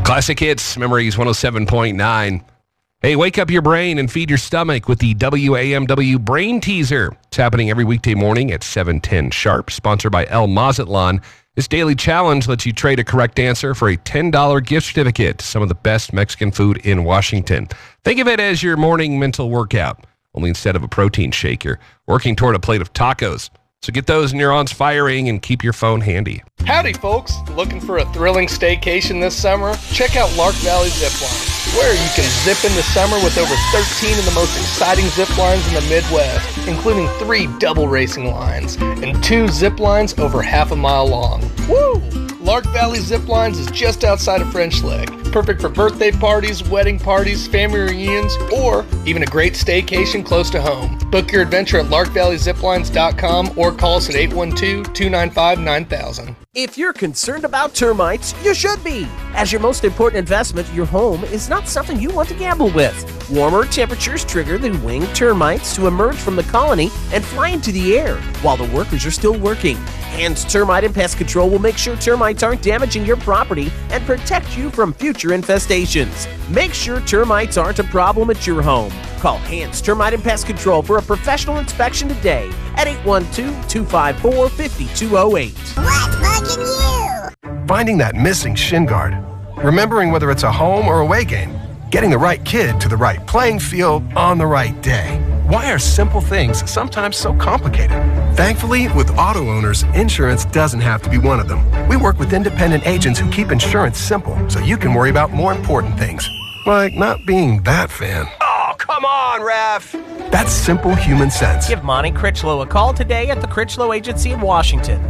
Classic Hits, Memories 107.9. Hey, wake up your brain and feed your stomach with the WAMW Brain Teaser. It's happening every weekday morning at 7:10 sharp, sponsored by El Mazatlan. This daily challenge lets you trade a correct answer for a $10 gift certificate to some of the best Mexican food in Washington. Think of it as your morning mental workout, only instead of a protein shake, you're working toward a plate of tacos. So get those neurons firing and keep your phone handy. Howdy, folks. Looking for a thrilling staycation this summer? Check out Lark Valley Zip Lines, where you can zip into summer with over 13 of the most exciting zip lines in the Midwest, including 3 double racing lines and 2 zip lines over half a mile long. Woo! Lark Valley Zip Lines is just outside of French Lick. Perfect for birthday parties, wedding parties, family reunions, or even a great staycation close to home. Book your adventure at larkvalleyziplines.com or call us at 812-295-9000. If you're concerned about termites, you should be. As your most important investment, your home is not something you want to gamble with. Warmer temperatures trigger the winged termites to emerge from the colony and fly into the air while the workers are still working. Hands Termite and Pest Control will make sure termites aren't damaging your property and protect you from future infestations. Make sure termites aren't a problem at your home. Call Hands Termite and Pest Control for a professional inspection today at 812-254-5208. What's bugging you? Finding that missing shin guard. Remembering whether it's a home or away game. Getting the right kid to the right playing field on the right day. Why are simple things sometimes so complicated? Thankfully, with auto owners, insurance doesn't have to be one of them. We work with independent agents who keep insurance simple so you can worry about more important things. Like not being that fan. Oh, come on, ref! That's simple human sense. Give Monty Critchlow a call today at the Critchlow Agency in Washington.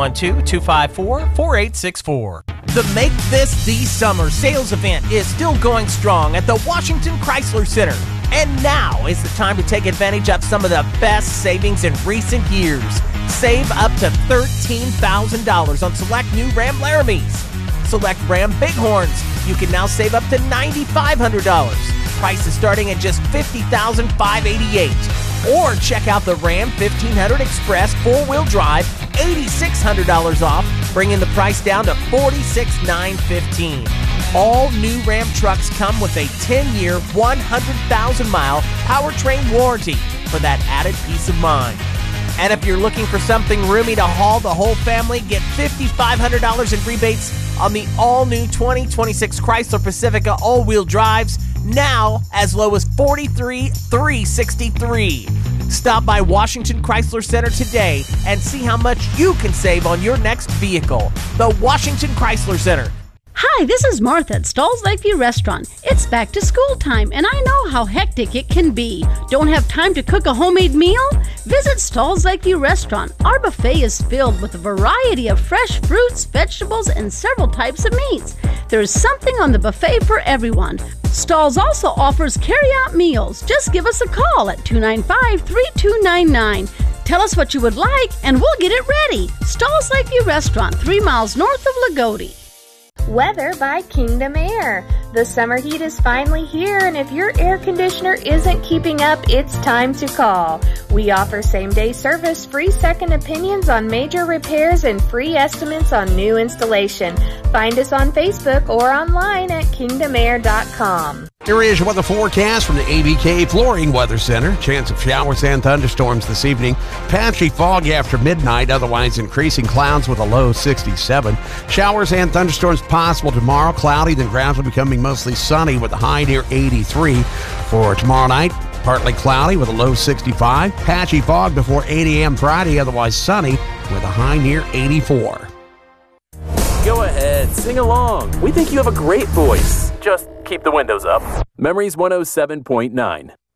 812-254-4864. The Make This the Summer sales event is still going strong at the Washington Chrysler Center. And now is the time to take advantage of some of the best savings in recent years. Save up to $13,000 on select new Ram Laramies. Select Ram Bighorns. You can now save up to $9,500. Prices starting at just $50,588. Or check out the Ram 1500 Express 4-wheel drive, $8,600 off, bringing the price down to $46,915. All new Ram trucks come with a 10-year, 100,000-mile powertrain warranty for that added peace of mind. And if you're looking for something roomy to haul the whole family, get $5,500 in rebates on the all-new 2026 Chrysler Pacifica all-wheel drives, now as low as $43,363. Stop by Washington Chrysler Center today and see how much you can save on your next vehicle. The Washington Chrysler Center. Hi, this is Martha at Stalls Lakeview Restaurant. It's back to school time, and I know how hectic it can be. Don't have time to cook a homemade meal? Visit Stalls Lakeview Restaurant. Our buffet is filled with a variety of fresh fruits, vegetables, and several types of meats. There's something on the buffet for everyone. Stalls also offers carry-out meals. Just give us a call at 295-3299. Tell us what you would like, and we'll get it ready. Stalls Lakeview Restaurant, 3 miles north of Lagodi. Weather by Kingdom Air. The summer heat is finally here, and if your air conditioner isn't keeping up, it's time to call. We offer same-day service, free second opinions on major repairs, and free estimates on new installation. Find us on Facebook or online at kingdomair.com. Here is your weather forecast from the ABK Flooring Weather Center. Chance of showers and thunderstorms this evening. Patchy fog after midnight, otherwise increasing clouds with a low 67. Showers and thunderstorms possible tomorrow. Cloudy, then gradually becoming mostly sunny with a high near 83. For tomorrow night, partly cloudy with a low 65. Patchy fog before 8 a.m. Friday, otherwise sunny with a high near 84. Go ahead, sing along. We think you have a great voice. Just keep the windows up. Memories 107.9.